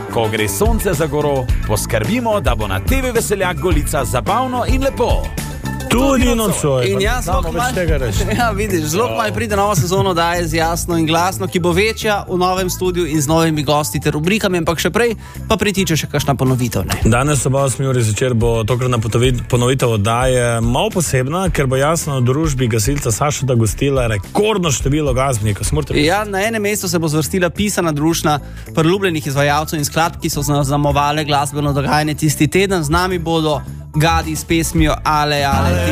Ko gre sonce za goro, poskrbimo, da bo na TV Veseljak Golica zabavno in lepo. Tudi nocoj. In jaz zelo kmalu pride nova sezona oddaje z Jasno in Glasno, ki bo večja v novem studiu in z novimi gosti ter rubrikami, ampak še prej pa pritiče še kakšna ponovitev. Ne? Danes ob 8 uri zvečer bo tokratna ponovitev oddaje malo posebna, ker bo Jasno v družbi gasilca Sašota gostila rekordno število glasbenikov. Ja, na enem mestu se bo zvrstila pisana družina priljubljenih izvajalcev in skladb, ki so zaznamovale glasbeno dogajanje tisti teden. Z nami bodo Gadi s pesmijo Ale.